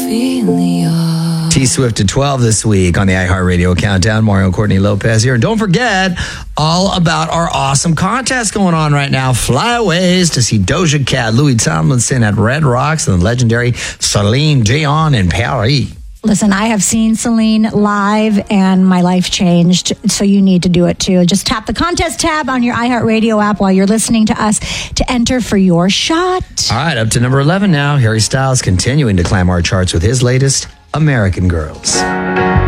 T-Swift at 12 this week on the iHeartRadio Countdown. Mario Courtney Lopez here. And don't forget all about our awesome contest going on right now. Flyaways to see Doja Cat, Louis Tomlinson at Red Rocks, and the legendary Celine Dion in Paris. Listen, I have seen Celine live and my life changed, so you need to do it too. Just tap the contest tab on your iHeartRadio app while you're listening to us to enter for your shot. All right, up to number 11 now. Harry Styles continuing to climb our charts with his latest, American Girls.